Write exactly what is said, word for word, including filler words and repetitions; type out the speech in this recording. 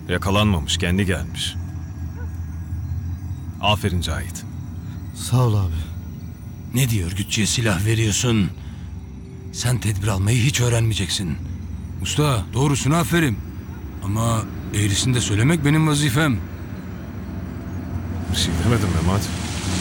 Yakalanmamış, kendi gelmiş. Aferin Cahit. Sağ ol abi. Ne diye örgütçüye silah veriyorsun? Sen tedbir almayı hiç öğrenmeyeceksin. Usta, doğrusunu aferin. Ama eğrisini de söylemek benim vazifem. Bir şey demedim Mehmet.